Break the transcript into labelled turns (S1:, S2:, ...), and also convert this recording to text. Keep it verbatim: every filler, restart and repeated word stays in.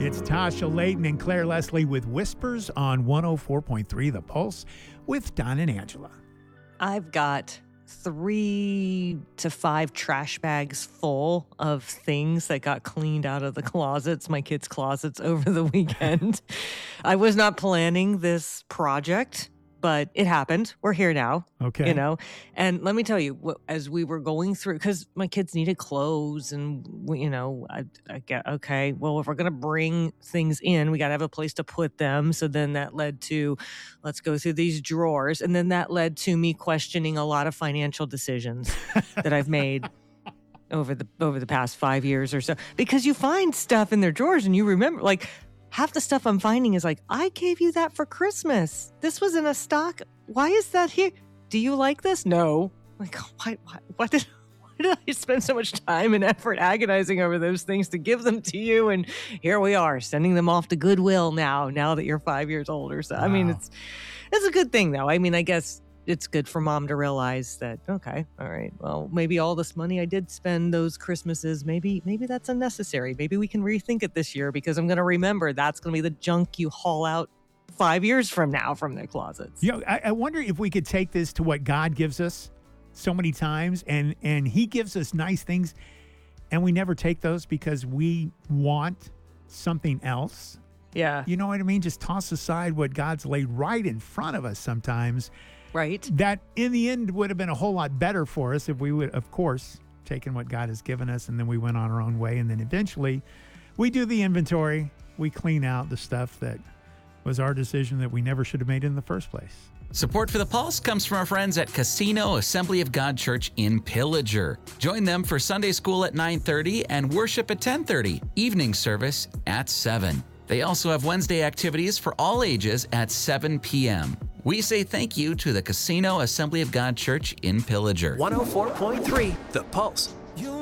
S1: It's Tasha Layton and Claire Leslie with Whispers on one oh four point three The Pulse with Don and Angela.
S2: I've got three to five trash bags full of things that got cleaned out of the closets, my kids' closets over the weekend. I was not planning this project, but it happened. We're here now.
S1: Okay.
S2: You know, and let me tell you, as we were going through, because my kids needed clothes and, you know, I, I get, okay, well, if we're going to bring things in, we got to have a place to put them. So then that led to, let's go through these drawers. And then that led to me questioning a lot of financial decisions that I've made over the over the past five years or so, because you find stuff in their drawers and you remember, like, half the stuff I'm finding is like, I gave you that for Christmas. This was in a stock. Why is that here? Do you like this? No. Like, why, why, what did, why did I spend so much time and effort agonizing over those things to give them to you? And here we are sending them off to Goodwill now, now that you're five years older. So, wow. I mean, it's, it's a good thing though. I mean, I guess it's good for mom to realize that, okay, all right, well, maybe all this money I did spend those Christmases, maybe maybe that's unnecessary. Maybe we can rethink it this year, because I'm going to remember that's going to be the junk you haul out five years from now from their closets.
S1: You know, I, I wonder if we could take this to what God gives us so many times, and, and he gives us nice things, and we never take those because we want something else.
S2: Yeah.
S1: You know what I mean? Just toss aside what God's laid right in front of us sometimes.
S2: Right.
S1: That in the end would have been a whole lot better for us if we would, of course, taken what God has given us and then we went on our own way. And then eventually we do the inventory. We clean out the stuff that was our decision that we never should have made in the first place.
S3: Support for The Pulse comes from our friends at Casino Assembly of God Church in Pillager. Join them for Sunday school at nine thirty and worship at ten thirty, evening service at seven. They also have Wednesday activities for all ages at seven p.m. We say thank you to the Casino Assembly of God Church in Pillager.
S4: one oh four point three The Pulse.